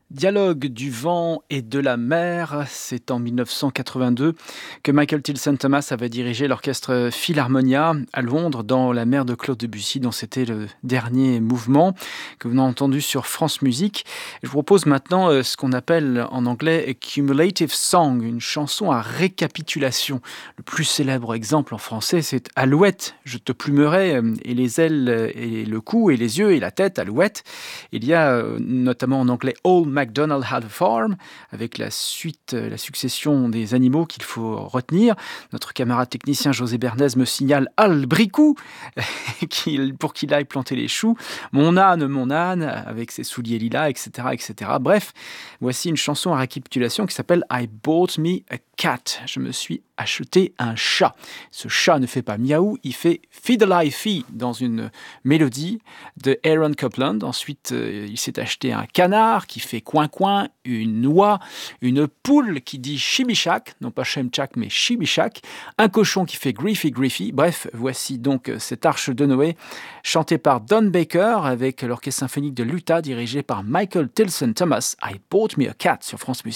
Dialogue du vent et de la mer, c'est en 1982 que Michael Tilson Thomas avait dirigé l'orchestre Philharmonia à Londres dans La mer de Claude Debussy, dont c'était le dernier mouvement que vous avez entendu sur France Musique. Je vous propose maintenant ce qu'on appelle en anglais a cumulative song, une chanson à récapitulation. Le plus célèbre exemple en français, c'est Alouette, je te plumerai, et les ailes et le cou et les yeux et la tête, Alouette. Il y a notamment en anglais Old MacDonald Had a Farm, avec la suite, la succession des animaux qu'il faut retenir. Notre camarade technicien José Bernays me signale Albricou, pour qu'il aille planter les choux. Mon âne, avec ses souliers lilas, etc., etc. Bref, voici une chanson à récapitulation qui s'appelle I Bought Me a Cat. Je me suis acheté un chat. Ce chat ne fait pas miaou, il fait Fiddle-I-Fee dans une mélodie de Aaron Copland. Ensuite, il s'est acheté un canard qui fait coin-coin, une oie, une poule qui dit chibichac, non pas chemchak mais chibichac, un cochon qui fait griffy. Bref, voici donc cette arche de Noé chantée par Don Baker avec l'orchestre symphonique de l'Utah dirigé par Michael Tilson Thomas. I Bought Me a Cat sur France Musique.